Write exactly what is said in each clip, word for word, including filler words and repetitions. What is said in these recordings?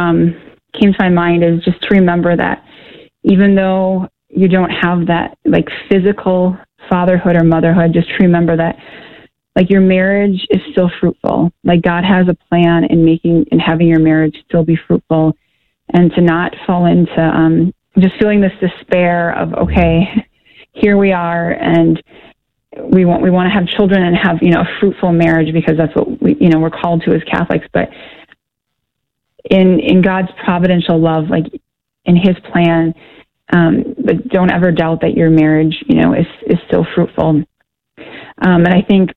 um, came to my mind is just to remember that even though you don't have that like physical fatherhood or motherhood, just to remember that like your marriage is still fruitful. Like God has a plan in making and having your marriage still be fruitful, and to not fall into um, just feeling this despair of, okay, here we are, and we want we want to have children and have, you know, a fruitful marriage because that's what we, you know, we're called to as Catholics. But in in God's providential love, like in His plan, um, but don't ever doubt that your marriage, you know, is is still fruitful. Um, and I think,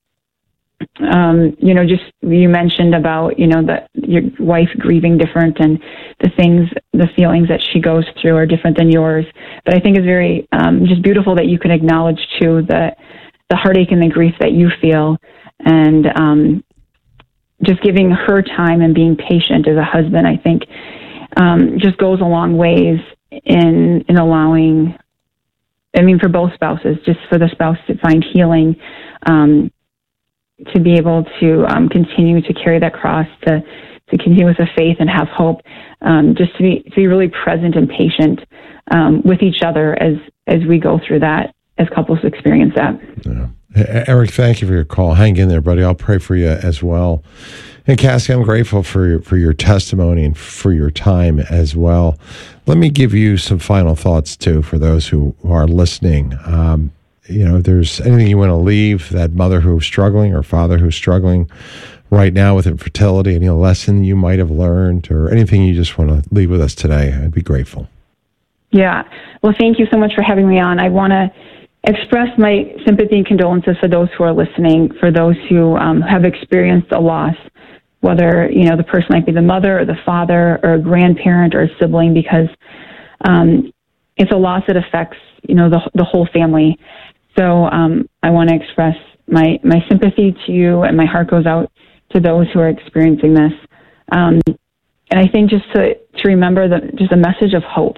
um, you know, just you mentioned about, you know, that your wife grieving different and the things, the feelings that she goes through are different than yours. But I think it's very um, just beautiful that you can acknowledge too that the heartache and the grief that you feel, and um, just giving her time and being patient as a husband, I think, um, just goes a long ways in in allowing, I mean, for both spouses, just for the spouse to find healing, um, to be able to um, continue to carry that cross, to to continue with the faith and have hope, um, just to be to be really present and patient um, with each other as as we go through that, as couples experience that. Yeah. Eric, thank you for your call. Hang in there, buddy. I'll pray for you as well. And Cassie, I'm grateful for your, for your testimony and for your time as well. Let me give you some final thoughts, too, for those who, who are listening. Um, you know, if there's anything you want to leave that mother who's struggling or father who's struggling right now with infertility, any lesson you might have learned or anything you just want to leave with us today, I'd be grateful. Yeah. Well, thank you so much for having me on. I want to express my sympathy and condolences for those who are listening, for those who um, have experienced a loss, whether, you know, the person might be the mother or the father or a grandparent or a sibling, because um, it's a loss that affects, you know, the the whole family. So um, I want to express my, my sympathy to you, and my heart goes out to those who are experiencing this. Um, and I think just to, to remember the, just a message of hope,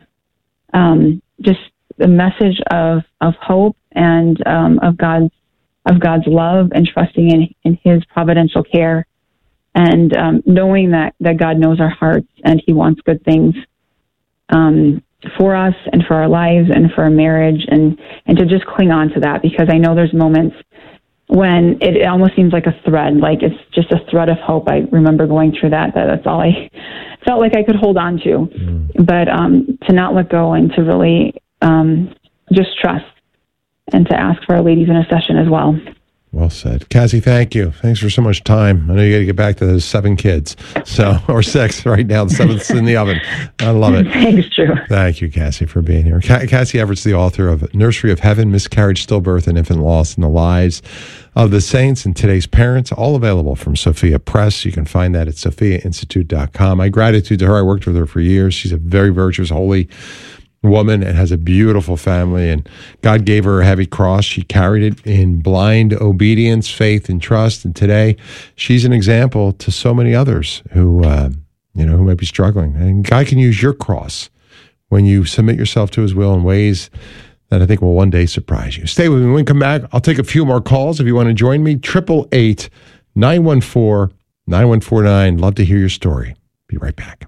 um, just the message of, of hope and um, of God's of God's love, and trusting in, in His providential care, and um, knowing that, that God knows our hearts and He wants good things um, for us and for our lives and for our marriage, and, and to just cling on to that, because I know there's moments when it, it almost seems like a thread, like it's just a thread of hope. I remember going through that, that that's all I felt like I could hold on to, mm. but um, to not let go and to really Um, just trust, and to ask for Our Lady's intercession as well. Well said. Cassie, thank you. Thanks for so much time. I know you got to get back to those seven kids, so or six right now. The seventh's in the oven. I love it. Thanks, Drew. Thank you, Cassie, for being here. Ca- Cassie Everett's the author of Nursery of Heaven, Miscarriage, Stillbirth, and Infant Loss in the Lives of the Saints and Today's Parents, all available from Sophia Press. You can find that at sophia institute dot com. My gratitude to her. I worked with her for years. She's a very virtuous, holy woman and has a beautiful family, and God gave her a heavy cross. She carried it in blind obedience, faith, and trust. And today, she's an example to so many others who, uh, you know, who might be struggling. And God can use your cross when you submit yourself to His will in ways that I think will one day surprise you. Stay with me. When we come back, I'll take a few more calls if you want to join me. Triple eight nine one four nine one four nine. Love to hear your story. Be right back.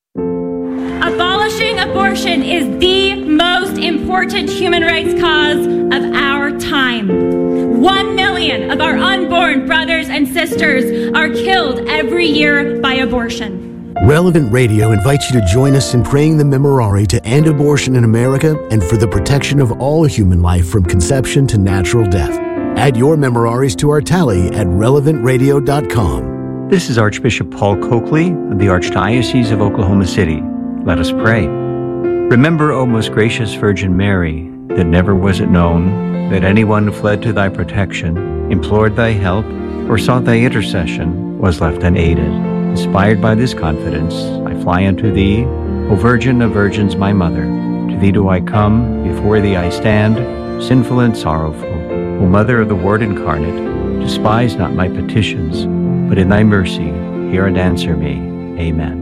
Abolishing abortion is the most important human rights cause of our time. One million of our unborn brothers and sisters are killed every year by abortion. Relevant Radio invites you to join us in praying the Memorare to end abortion in America and for the protection of all human life from conception to natural death. Add your Memoraries to our tally at relevant radio dot com. This is Archbishop Paul Coakley of the Archdiocese of Oklahoma City. Let us pray. Remember, O most gracious Virgin Mary, that never was it known that anyone who fled to thy protection, implored thy help, or sought thy intercession was left unaided. Inspired by this confidence, I fly unto thee, O Virgin of Virgins, my Mother. To thee do I come, before thee I stand, sinful and sorrowful. O Mother of the Word incarnate, despise not my petitions, but in thy mercy hear and answer me. Amen.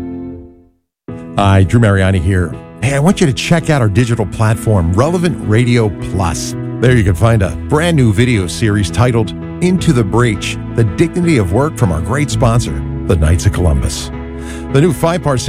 Hi, Drew Mariani here. Hey, I want you to check out our digital platform, Relevant Radio Plus. There you can find a brand new video series titled Into the Breach, The Dignity of Work from our great sponsor, the Knights of Columbus. The new five-part